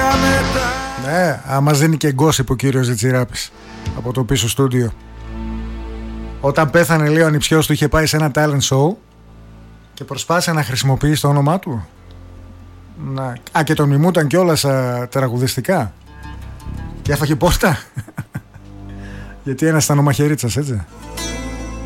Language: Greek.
Ναι, μας δίνει και γκόσιπ ο κύριος Ζιτσιράπης από το πίσω στούντιο. Όταν πέθανε, λέει, ο ανιψιός του είχε πάει σε ένα talent show και προσπάθησε να χρησιμοποιήσει το όνομά του. Α, και τον μιμούταν κιόλας τραγουδιστικά. Και έφαγε πόρτα. Γιατί ένας ήταν ο μαχαιρίτσας, έτσι.